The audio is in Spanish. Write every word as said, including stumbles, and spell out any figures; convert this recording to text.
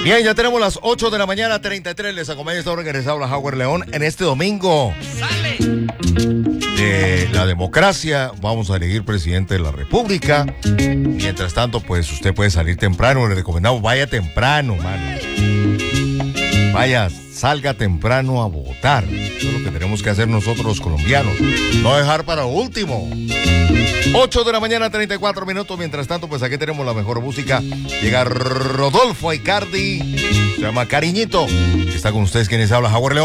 Bien, ya tenemos las ocho de la mañana, treinta y tres. Les acompaña esta hora que les habla Howard León en este domingo. ¡Sale! De la democracia, vamos a elegir presidente de la República. Mientras tanto, pues usted puede salir temprano. Le recomendamos, vaya temprano, mano. Vaya, salga temprano a votar. Eso es lo que tenemos que hacer nosotros los colombianos. No dejar para último. ocho de la mañana, treinta y cuatro minutos. Mientras tanto, pues aquí tenemos la mejor música. Llega Rodolfo Aicardi. Se llama Cariñito. Está con ustedes quienes habla Howard León.